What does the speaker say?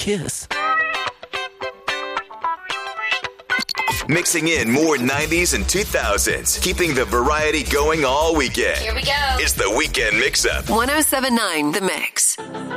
kiss. Mixing in more 90s and 2000s, keeping the variety going all weekend. Here we go. It's the Weekend Mix-Up. 107.9 The Mix.